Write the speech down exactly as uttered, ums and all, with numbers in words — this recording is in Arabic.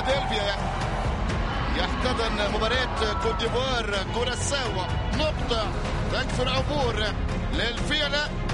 فيلادلفيا يحتضن مباراة كوت ديفوار كوراساو. نقطة تكفي العبور للفيلة.